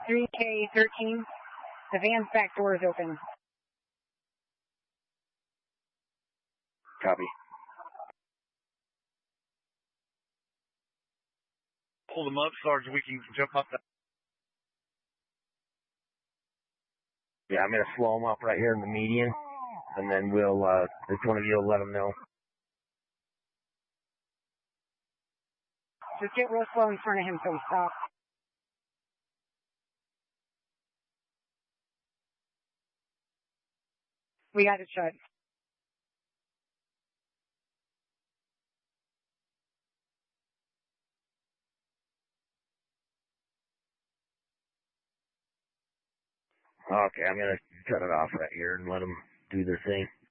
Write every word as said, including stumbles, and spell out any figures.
three K thirteen. The van's back door is open. Copy. Pull them up, Sergeant. We can jump up. Yeah, I'm going to slow them up right here in the median, and then we'll, uh, if one of you will let them know. Just get real slow in front of him so he stops. We got it shut. Okay, I'm going to cut it off right here and let them do their thing.